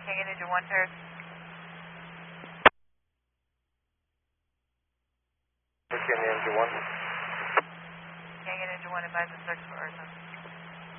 King Engine 1 pairs. King Engine 1. King Engine 1 advises search for Ursa.